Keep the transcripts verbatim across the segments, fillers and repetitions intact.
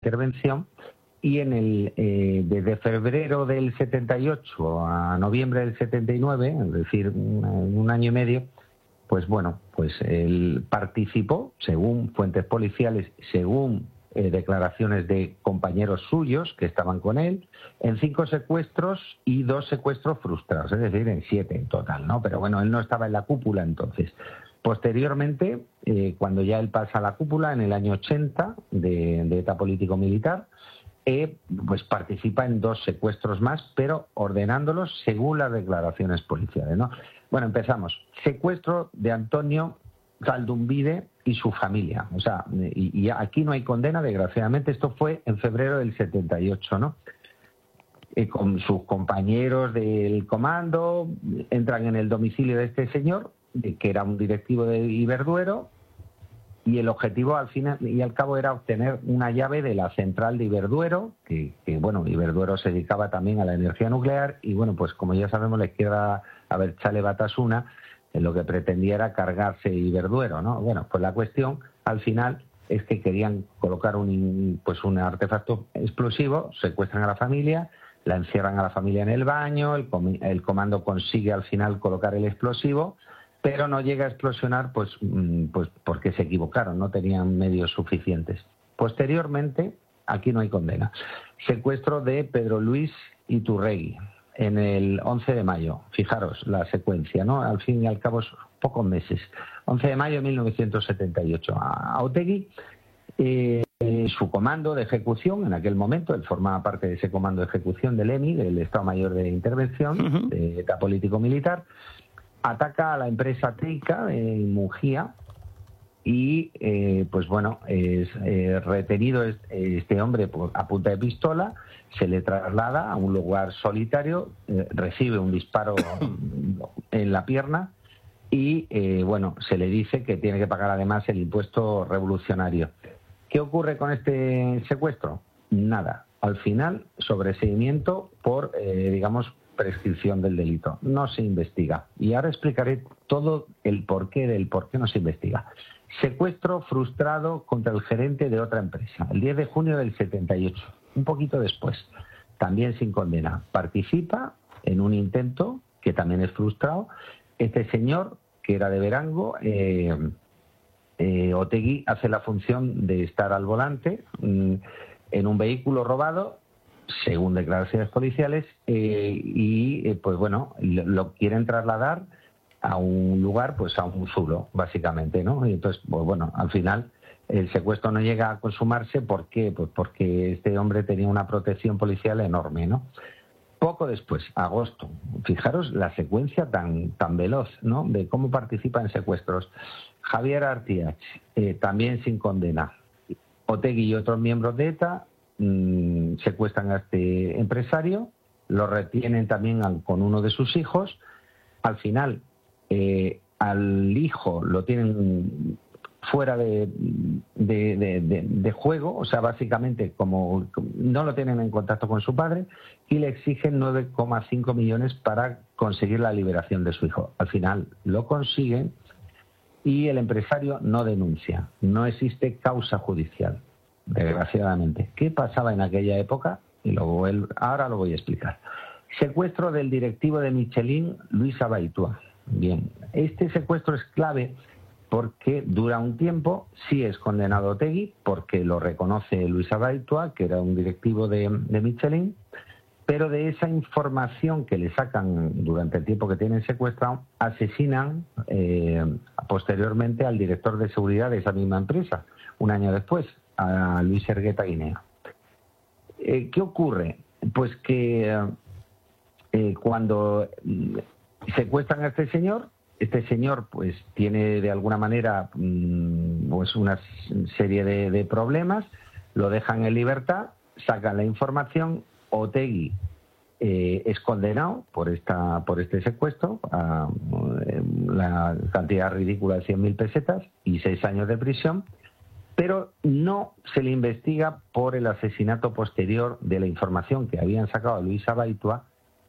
intervención. Y en el eh, desde febrero del setenta y ocho a noviembre del setenta y nueve, es decir, un, un año y medio, pues bueno, pues él participó, según fuentes policiales, según eh, declaraciones de compañeros suyos que estaban con él, en cinco secuestros y dos secuestros frustrados, es decir, en siete en total, ¿no? Pero bueno, él no estaba en la cúpula entonces. Posteriormente, eh, cuando ya él pasa a la cúpula, en el año ochenta de, de ETA político-militar, Eh, pues participa en dos secuestros más, pero ordenándolos según las declaraciones policiales, ¿no? Bueno, empezamos. Secuestro de Antonio Zaldumbide y su familia. O sea, y, y aquí no hay condena, desgraciadamente. Esto fue en febrero del setenta y ocho, ¿no? Eh, con sus compañeros del comando, entran en el domicilio de este señor, que era un directivo de Iberduero, y el objetivo al fin y al cabo era obtener una llave de la central de Iberduero, que, que bueno, Iberduero se dedicaba también a la energía nuclear, y bueno, pues como ya sabemos, la izquierda Abertzale Batasuna, eh, lo que pretendía era cargarse Iberduero, ¿no? Bueno, pues la cuestión al final es que querían colocar un, pues un artefacto explosivo, secuestran a la familia, la encierran a la familia en el baño, el, el comando consigue al final colocar el explosivo, pero no llega a explosionar pues, pues porque se equivocaron, no tenían medios suficientes. Posteriormente, aquí no hay condena. Secuestro de Pedro Luis Iturregui en el once de mayo. Fijaros la secuencia, ¿no? Al fin y al cabo, pocos meses. once de mayo de mil novecientos setenta y ocho. A Otegi, eh, su comando de ejecución, en aquel momento, él formaba parte de ese comando de ejecución del E M I, del Estado Mayor de Intervención, uh-huh. de ETA político-militar, ataca a la empresa Teica en Mujía y, eh, pues bueno, es eh, retenido este, este hombre a punta de pistola, se le traslada a un lugar solitario, eh, recibe un disparo en la pierna y, eh, bueno, se le dice que tiene que pagar además el impuesto revolucionario. ¿Qué ocurre con este secuestro? Nada. Al final, sobreseimiento por, eh, digamos, prescripción del delito. No se investiga. Y ahora explicaré todo el porqué del por qué no se investiga. Secuestro frustrado contra el gerente de otra empresa, el diez de junio del setenta y ocho, un poquito después, también sin condena. Participa en un intento que también es frustrado. Este señor, que era de Verango, eh, eh, Otegi hace la función de estar al volante mmm, en un vehículo robado, según declaraciones policiales, eh, y eh, pues bueno, lo, lo quieren trasladar a un lugar, pues a un zulo, básicamente, ¿no? Y entonces, pues bueno, al final el secuestro no llega a consumarse. ¿Por qué? Pues porque este hombre tenía una protección policial enorme, ¿no? Poco después, agosto, fijaros la secuencia tan, tan veloz, ¿no?, de cómo participa en secuestros. Javier Artiach, eh, también sin condena. Otegi y otros miembros de ETA mmm, secuestran a este empresario, lo retienen también al, con uno de sus hijos. Al final, eh, al hijo lo tienen fuera de, de, de, de, de juego, o sea, básicamente como no lo tienen en contacto con su padre, y le exigen nueve coma cinco millones para conseguir la liberación de su hijo. Al final lo consiguen y el empresario no denuncia. No existe causa judicial, desgraciadamente. ¿Qué pasaba en aquella época? Y luego él, ahora lo voy a explicar. Secuestro del directivo de Michelin, Luis Abaitua. Bien, este secuestro es clave porque dura un tiempo, sí es condenado Otegi, porque lo reconoce Luis Abaitua, que era un directivo de, de Michelin, pero de esa información que le sacan durante el tiempo que tienen secuestrado, asesinan eh, posteriormente al director de seguridad de esa misma empresa, un año después, a Luis Ergueta Guinea. Eh, ¿Qué ocurre? Pues que eh, cuando secuestran a este señor, este señor pues tiene de alguna manera mmm, pues una serie de, de problemas, lo dejan en libertad, sacan la información. Otegi eh, es condenado por esta por este secuestro a eh, la cantidad ridícula de cien mil pesetas y seis años de prisión, pero no se le investiga por el asesinato posterior de la información que habían sacado a Luis Abaitua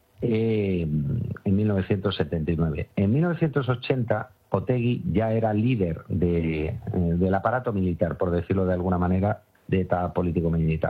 eh, en mil novecientos setenta y nueve. En mil novecientos ochenta, Otegi ya era líder de, eh, del aparato militar, por decirlo de alguna manera, de ETA político-militar.